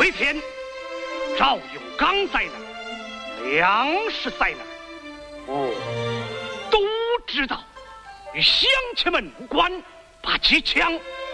一天，赵永刚在哪儿，粮食在哪儿，都知道。与乡亲们无关，把机枪